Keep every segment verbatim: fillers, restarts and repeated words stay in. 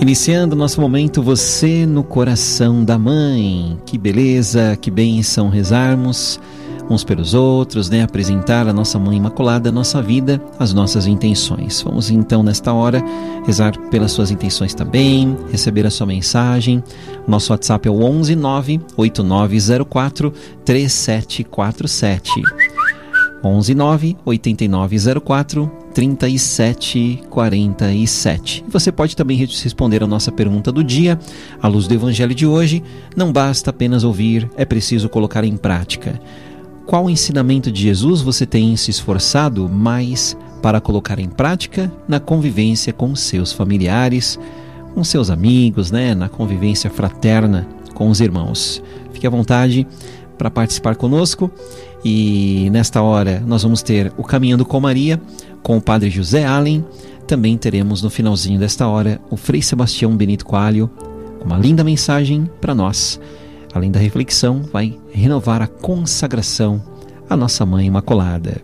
Iniciando nosso momento, você no coração da mãe. Que beleza, que bênção rezarmos uns pelos outros, né? Apresentar a nossa Mãe Imaculada, a nossa vida, as nossas intenções. Vamos então, nesta hora, rezar pelas suas intenções também, receber a sua mensagem. Nosso WhatsApp é o onze nove oito nove zero quatro três sete quatro sete. onze nove oito nove zero quatro três sete quatro sete. Você pode também responder a nossa pergunta do dia, à luz do Evangelho de hoje. Não basta apenas ouvir, é preciso colocar em prática. Qual ensinamento de Jesus você tem se esforçado mais para colocar em prática na convivência com seus familiares, com seus amigos, né? Na convivência fraterna com os irmãos? Fique à vontade para participar conosco. E nesta hora nós vamos ter o Caminhando com Maria, com o Padre José Allen. Também teremos no finalzinho desta hora o Frei Sebastião Benito Coelho, com uma linda mensagem para nós. Além da reflexão, vai renovar a consagração à nossa Mãe Imaculada.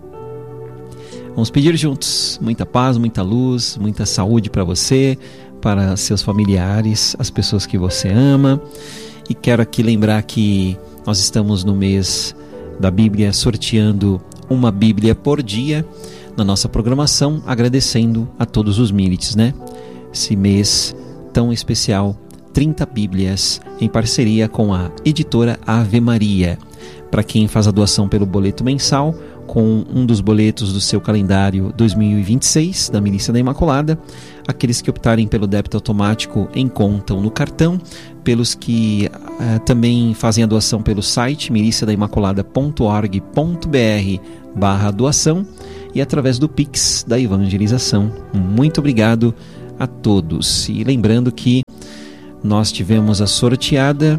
Vamos pedir juntos muita paz, muita luz, muita saúde para você, para seus familiares, as pessoas que você ama. E quero aqui lembrar que nós estamos no mês da Bíblia, sorteando uma Bíblia por dia na nossa programação, agradecendo a todos os milites, né? Esse mês tão especial, trinta Bíblias em parceria com a editora Ave Maria. Para quem faz a doação pelo boleto mensal, com um dos boletos do seu calendário dois mil e vinte e seis, da Milícia da Imaculada. Aqueles que optarem pelo débito automático em conta ou no cartão. Pelos que uh, também fazem a doação pelo site milícia da imaculada ponto org ponto br barra doação e através do Pix da evangelização. Muito obrigado a todos. E lembrando que nós tivemos a sorteada,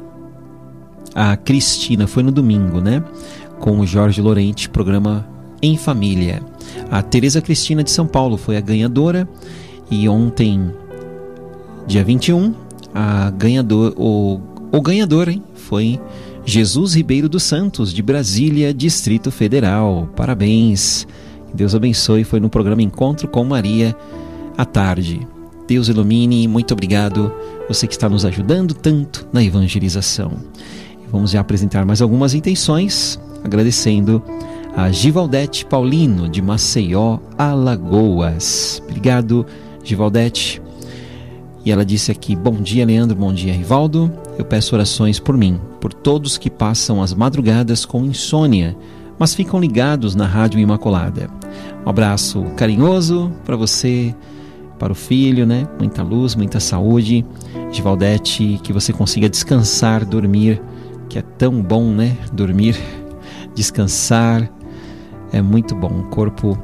a Cristina, foi no domingo, né? Com o Jorge Lorente, programa Em Família. A Tereza Cristina de São Paulo foi a ganhadora. E ontem, dia vinte e um, a ganhador, o, o ganhador hein, foi Jesus Ribeiro dos Santos, de Brasília, Distrito Federal. Parabéns, Deus abençoe. Foi no programa Encontro com Maria à tarde. Deus ilumine, muito obrigado, você que está nos ajudando tanto na evangelização. Vamos já apresentar mais algumas intenções, agradecendo a Givaldete Paulino, de Maceió, Alagoas. Obrigado, Givaldete. E ela disse aqui: bom dia, Leandro, bom dia, Rivaldo. Eu peço orações por mim, por todos que passam as madrugadas com insônia, mas ficam ligados na Rádio Imaculada. Um abraço carinhoso para você, para o filho, né? Muita luz, muita saúde. Givaldete, que você consiga descansar, dormir, que é tão bom, né? Dormir, descansar, é muito bom. O corpo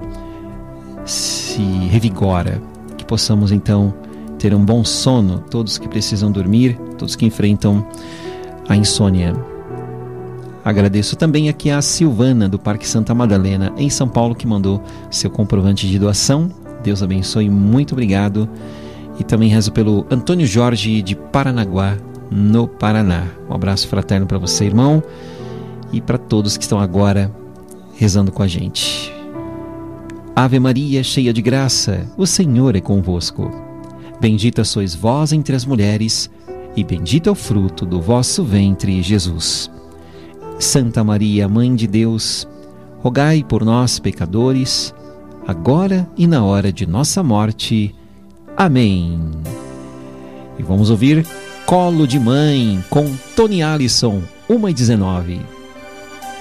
se revigora. Que possamos então ter um bom sono, todos que precisam dormir, todos que enfrentam a insônia. Agradeço também aqui a Silvana, do Parque Santa Madalena, em São Paulo, que mandou seu comprovante de doação. Deus abençoe, muito obrigado. E também rezo pelo Antônio Jorge, de Paranaguá, no Paraná. Um abraço fraterno para você, irmão, e para todos que estão agora rezando com a gente. Ave Maria, cheia de graça, o Senhor é convosco. Bendita sois vós entre as mulheres, e bendito é o fruto do vosso ventre, Jesus. Santa Maria, Mãe de Deus, rogai por nós, pecadores, agora e na hora de nossa morte. Amém. E vamos ouvir Colo de Mãe, com Tony Allison, uma e dezenove.